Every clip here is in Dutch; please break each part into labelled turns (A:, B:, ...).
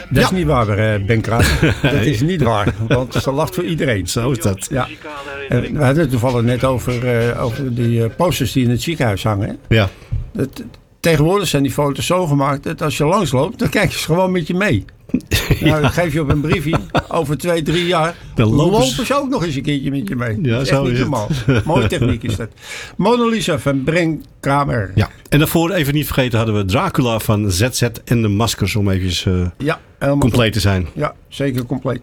A: Dat is niet waar, Ben Kruijs. Dat is niet waar, want ze lacht voor iedereen.
B: Zo is dat.
A: Ja. We hadden het toevallig net over die posters die in het ziekenhuis hangen. Hè?
B: Ja.
A: Tegenwoordig zijn die foto's zo gemaakt dat als je langsloopt, dan kijken ze gewoon met je mee. Nou, dan geef je op een briefje. Over 2-3 jaar
B: dan lopen
A: ze ook nog eens een keertje met je mee.
B: Ja,
A: dat is
B: zo
A: echt niet
B: is
A: normaal. Mooie techniek is dat. Mona Lisa van Brenk Kramer.
B: Ja. En daarvoor even niet vergeten hadden we Dracula van ZZ en de Maskers. Om even compleet te zijn.
A: Ja, zeker compleet.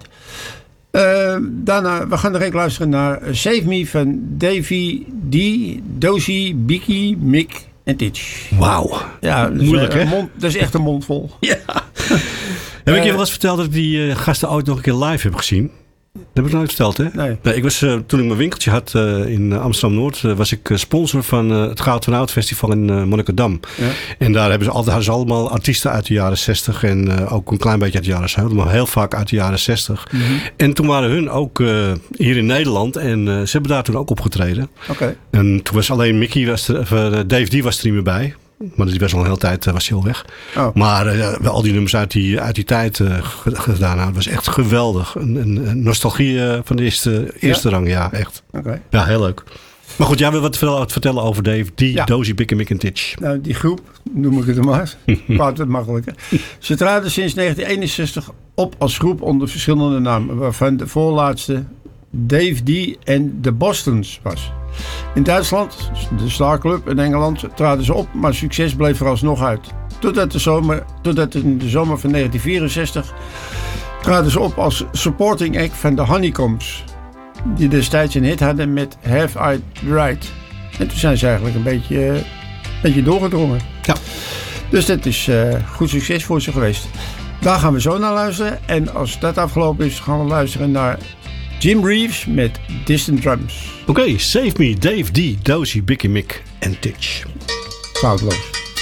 A: Daarna, we gaan direct luisteren naar Save Me van Davy D, Dozy, Biki, Mick en Titch.
B: Wauw.
A: Ja,
B: moeilijk hè?
A: Dat is echt een mond vol.
B: Ja. Heb ik je wel eens verteld dat ik die gasten ooit nog een keer live heb gezien? Dat heb ik nooit verteld, hè?
A: Nee.
B: Ik was, toen ik mijn winkeltje had in Amsterdam-Noord, was ik sponsor van het Goud van Oud Festival in Monnikendam. Ja. En daar hadden ze allemaal artiesten uit de jaren 60 en ook een klein beetje uit de jaren 70, maar heel vaak uit de jaren 60. Mm-hmm. En toen waren hun ook hier in Nederland en ze hebben daar toen ook opgetreden.
A: Okay.
B: En toen was alleen Dave D was er niet meer bij. Maar die was al een hele tijd was heel weg. Oh. Maar al die nummers uit die tijd gedaan. Het was echt geweldig. Een nostalgie van de eerste rang. Ja, echt.
A: Okay.
B: Ja, heel leuk. Maar goed, jij wil wat vertellen over Dave. Dozy, Bik en Mick en Titch.
A: Nou, die groep, noem ik het maar. Praat het makkelijker. Ze traden sinds 1961 op als groep onder verschillende namen. Waarvan de voorlaatste Dave D en de Bostons was. In Duitsland, de Star Club, in Engeland traden ze op, maar succes bleef er alsnog uit. Totdat in de zomer van 1964 traden ze op als supporting act van de Honeycombs. Die destijds een hit hadden met Have I the Right. En toen zijn ze eigenlijk een beetje doorgedrongen.
B: Ja.
A: Dus dat is goed succes voor ze geweest. Daar gaan we zo naar luisteren. En als dat afgelopen is, gaan we luisteren naar Jim Reeves met Distant Drums.
B: Oké, Save Me, Dave D, Dozy, Bik en Mick en Titch.
A: Foutloos.